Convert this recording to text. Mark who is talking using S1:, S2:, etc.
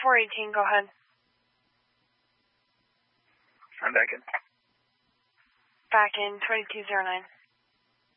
S1: 418, go ahead.
S2: I'm back in.
S1: Back in 2209.